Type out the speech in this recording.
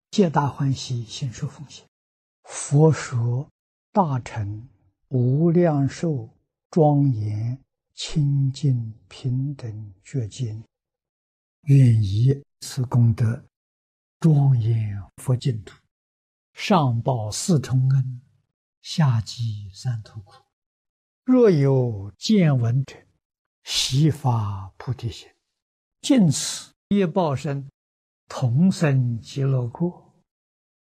皆大欢喜，信受奉献。佛说大乘无量寿庄严清净平等觉经，愿以此功德庄严佛净土，上报四重恩，下济三途苦。若有见闻者，悉发菩提心，尽此业报身，同生极乐国。